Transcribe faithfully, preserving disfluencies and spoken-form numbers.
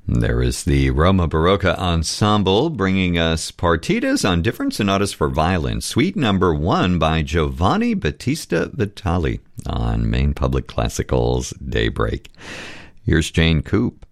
There is the Roma Barocca Ensemble bringing us partitas on different sonatas for violin, Suite Number One by Giovanni Battista Vitali on Maine Public Classical's Daybreak. Here's Jane Coop.